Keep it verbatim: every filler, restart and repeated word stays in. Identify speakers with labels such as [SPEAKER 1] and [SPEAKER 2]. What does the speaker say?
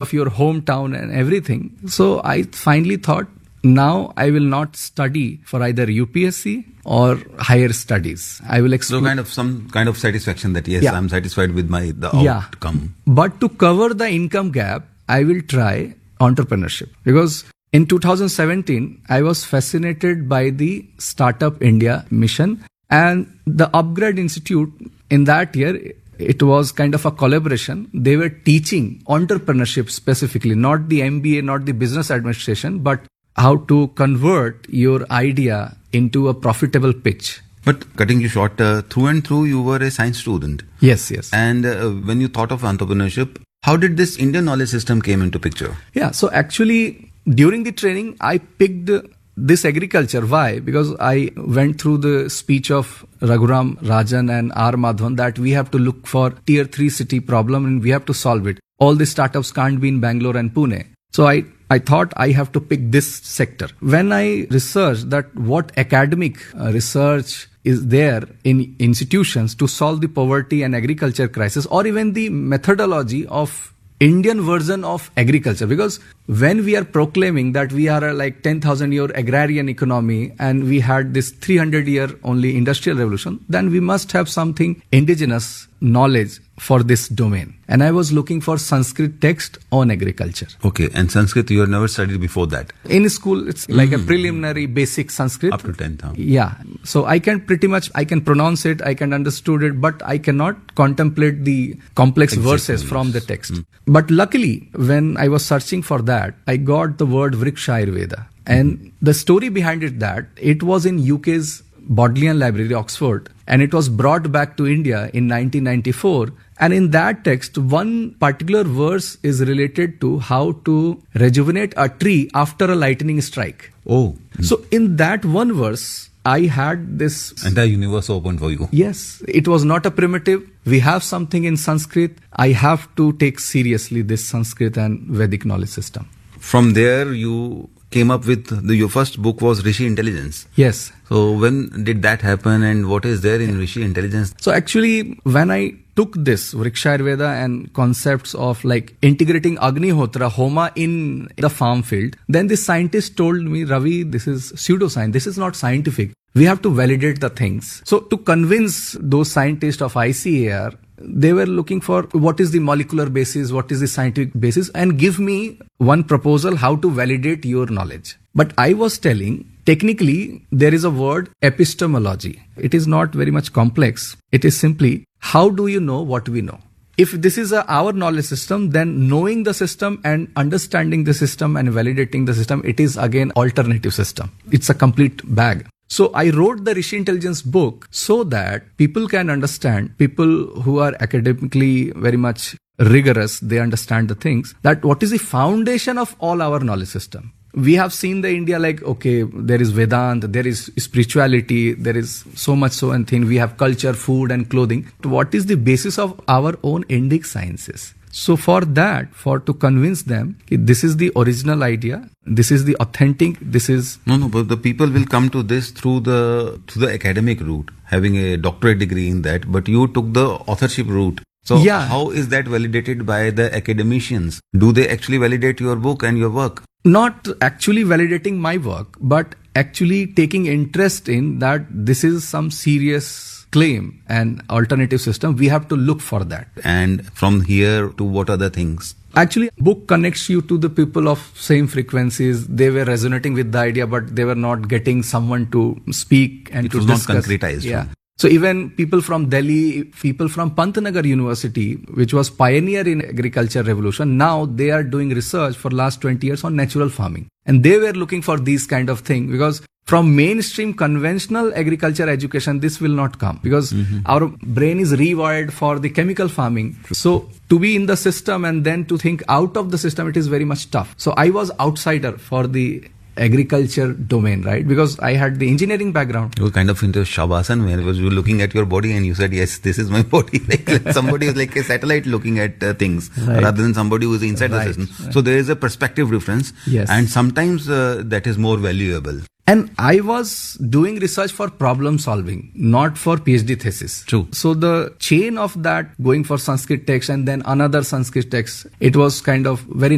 [SPEAKER 1] of your hometown and everything. So I finally thought, now I will not study for either U P S C or higher studies. I will explore.
[SPEAKER 2] So kind of some kind of satisfaction that yes,
[SPEAKER 1] Yeah.
[SPEAKER 2] I'm satisfied with my the
[SPEAKER 1] Yeah.
[SPEAKER 2] outcome.
[SPEAKER 1] But to cover the income gap, I will try entrepreneurship, because in two thousand seventeen, I was fascinated by the Startup India mission, and the Upgrade Institute in that year, it was kind of a collaboration. They were teaching entrepreneurship specifically, not the M B A, not the business administration, but how to convert your idea into a profitable pitch.
[SPEAKER 2] But cutting you short, uh, through and through, you were a science student.
[SPEAKER 1] Yes, yes.
[SPEAKER 2] And uh, when you thought of entrepreneurship, how did this Indian knowledge system came into picture?
[SPEAKER 1] Yeah, so actually during the training, I picked this agriculture. Why? Because I went through the speech of Raghuram Rajan and R. Madhavan that we have to look for tier three city problem and we have to solve it. All the startups can't be in Bangalore and Pune. So I, I thought I have to pick this sector. When I researched that what academic uh, research is there in institutions to solve the poverty and agriculture crisis, or even the methodology of Indian version of agriculture, because when we are proclaiming that we are a like ten thousand year agrarian economy and we had this three hundred year only industrial revolution, then we must have something indigenous knowledge for this domain. And I was looking for Sanskrit text on agriculture.
[SPEAKER 2] Okay, and Sanskrit you had never studied before that?
[SPEAKER 1] In school, it's like mm-hmm. a preliminary basic Sanskrit.
[SPEAKER 2] Up to tenth. Huh?
[SPEAKER 1] Yeah. So I can pretty much, I can pronounce it, I can understood it, but I cannot contemplate the complex exactly. verses from the text. Mm. But luckily, when I was searching for that, I got the word Vriksha Ayurveda. And mm-hmm. the story behind it that it was in U K's Bodleian Library, Oxford, and it was brought back to India in nineteen ninety-four. And in that text, one particular verse is related to how to rejuvenate a tree after a lightning strike.
[SPEAKER 2] Oh.
[SPEAKER 1] So in that one verse, I had this...
[SPEAKER 2] entire universe open for you.
[SPEAKER 1] Yes. It was not a primitive. We have something in Sanskrit. I have to take seriously this Sanskrit and Vedic knowledge system.
[SPEAKER 2] From there, you came up with the, your first book was Rishi Intelligence.
[SPEAKER 1] Yes.
[SPEAKER 2] So when did that happen and what is there in Rishi Intelligence?
[SPEAKER 1] So actually, when I took this Vriksha Ayurveda and concepts of like integrating Agnihotra, Homa in the farm field, then the scientist told me, Ravi, this is pseudoscience. This is not scientific. We have to validate the things. So to convince those scientists of I C A R, they were looking for what is the molecular basis, what is the scientific basis, and give me one proposal how to validate your knowledge. But I was telling, technically, there is a word epistemology. It is not very much complex. It is simply, how do you know what we know? If this is a, our knowledge system, then knowing the system and understanding the system and validating the system, it is again alternative system. It's a complete bag. So I wrote the Rishi Intelligence book so that people can understand, people who are academically very much rigorous, they understand the things, that what is the foundation of all our knowledge system. We have seen the India like, okay, there is Vedanta, there is spirituality, there is so much so and thing. We have culture, food and clothing. What is the basis of our own Indic sciences? So for that, for to convince them, this is the original idea, this is the authentic, this is...
[SPEAKER 2] No, no, but the people will come to this through the through the academic route, having a doctorate degree in that, but you took the authorship route. So
[SPEAKER 1] yeah.
[SPEAKER 2] How is that validated by the academicians? Do they actually validate your book and your work?
[SPEAKER 1] Not actually validating my work, but actually taking interest in that this is some serious claim and alternative system. We have to look for that.
[SPEAKER 2] And from here to what other things?
[SPEAKER 1] Actually, book connects you to the people of same frequencies. They were resonating with the idea, but they were not getting someone to speak and
[SPEAKER 2] it
[SPEAKER 1] to
[SPEAKER 2] was
[SPEAKER 1] discuss.
[SPEAKER 2] Not concretized.
[SPEAKER 1] Yeah. So even people from Delhi, people from Pantnagar University, which was pioneer in agriculture revolution, now they are doing research for last twenty years on natural farming. And they were looking for these kind of thing because from mainstream conventional agriculture education, this will not come because mm-hmm. our brain is rewired for the chemical farming. So to be in the system and then to think out of the system, it is very much tough. So I was outsider for the agriculture domain, right? Because I had the engineering background.
[SPEAKER 2] You were kind of into Shavasana where you were looking at your body and you said, yes, this is my body. Like somebody is like a satellite looking at uh, things right. rather than somebody who is inside right. the system. Right. So there is a perspective difference.
[SPEAKER 1] Yes.
[SPEAKER 2] And sometimes uh, that is more valuable.
[SPEAKER 1] And I was doing research for problem solving, not for PhD thesis.
[SPEAKER 2] True.
[SPEAKER 1] So the chain of that going for Sanskrit text and then another Sanskrit text, it was kind of very